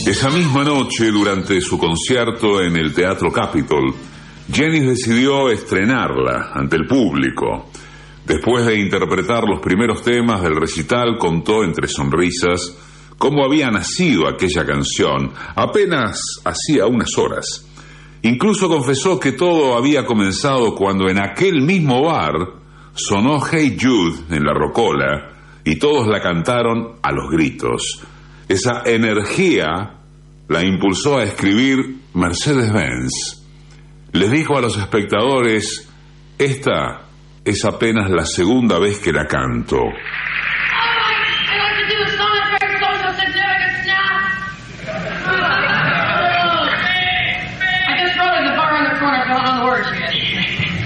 Esa misma noche, durante su concierto en el Teatro Capitol, Janis decidió estrenarla ante el público. Después de interpretar los primeros temas del recital, contó entre sonrisas cómo había nacido aquella canción apenas hacía unas horas. Incluso confesó que todo había comenzado cuando en aquel mismo bar sonó Hey Jude en la rocola y todos la cantaron a los gritos. Esa energía la impulsó a escribir Mercedes-Benz. Les dijo a los espectadores: esta es apenas la segunda vez que la canto. On the words here.